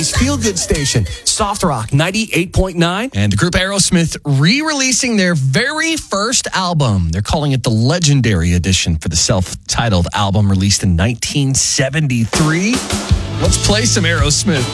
Feel Good Station, Soft Rock 98.9. And the group Aerosmith re-releasing their very first album. They're calling it the Legendary Edition for the self-titled album released in 1973. Let's play some Aerosmith.